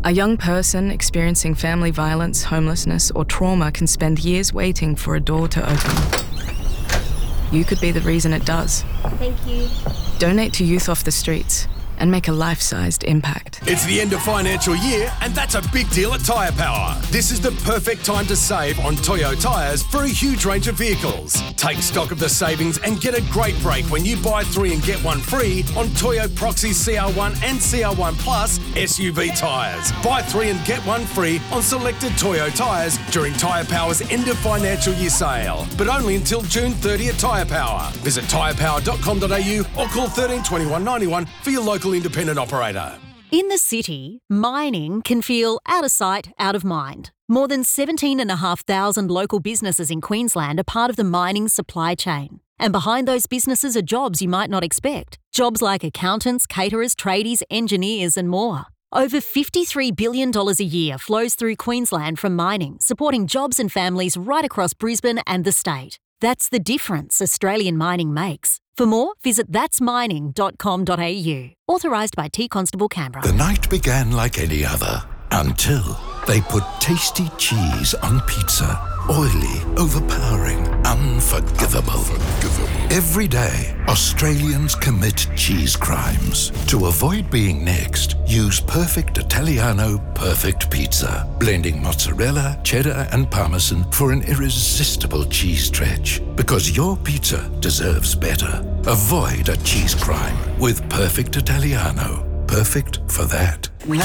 A young person experiencing family violence, homelessness, or trauma can spend years waiting for a door to open. You could be the reason it does. Thank you. Donate to Youth Off the Streets and make a life-sized impact. It's the end of financial year, and that's a big deal at Tyre Power. This is the perfect time to save on Toyo tyres for a huge range of vehicles. Take stock of the savings and get a great break when you buy 3 and get 1 free on Toyo Proxy CR1 and CR1 Plus SUV tyres. Buy 3 and get 1 free on selected Toyo tyres during Tyre Power's end of financial year sale, but only until June 30 at Tyre Power. Visit tyrepower.com.au or call 13 21 91 for your local independent operator. In the city, mining can feel out of sight, out of mind. More than 17,500 local businesses in Queensland are part of the mining supply chain. And behind those businesses are jobs you might not expect. Jobs like accountants, caterers, tradies, engineers and more. Over $53 billion a year flows through Queensland from mining, supporting jobs and families right across Brisbane and the state. That's the difference Australian mining makes. For more, visit thatsmining.com.au. Authorised by T Constable Canberra. The night began like any other until they put tasty cheese on pizza. Oily, overpowering, unforgivable. Every day, Australians commit cheese crimes. To avoid being next, use Perfect Italiano Perfect Pizza. Blending mozzarella, cheddar and parmesan for an irresistible cheese stretch. Because your pizza deserves better. Avoid a cheese crime with Perfect Italiano. Perfect for that. When